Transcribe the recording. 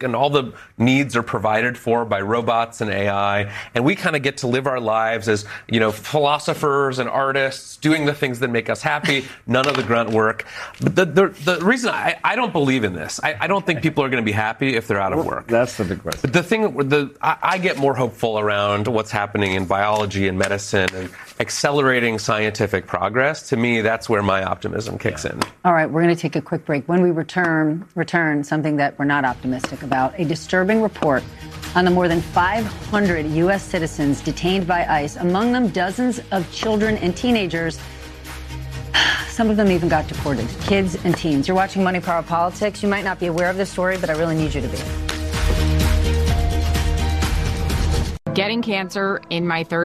work and all the needs are provided for by robots and AI. And we kind of get to live our lives as, philosophers and artists doing the things that make us happy, none of the grunt work. But the reason I don't believe in this, I don't think people are going to be happy if they're out of work. That's the big question. But I get more hopeful around what's happening in biology and medicine and accelerating scientific progress. To me, that's where my optimism kicks in. All right, we're going to take a quick break. When we return something that we're not optimistic about, a disturbing report on the more than 500 U.S. citizens detained by ICE, among them dozens of children and teenagers. Some of them even got deported, kids and teens. You're watching Money, Power, Politics. You might not be aware of this story, but I really need you to be. Getting cancer in my 30s.